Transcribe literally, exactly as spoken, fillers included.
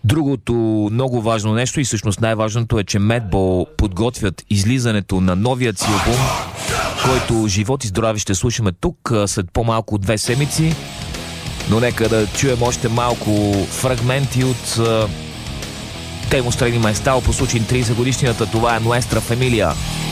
Другото много важно нещо и всъщност най-важното е, че Madball подготвят излизането на новият си албум, който живот и здраве ще слушаме тук след по-малко от две седмици. Но нека да чуем още малко фрагменти от Temos Training My Style по случай тридесет годишнината. Това е Nuestra Familia.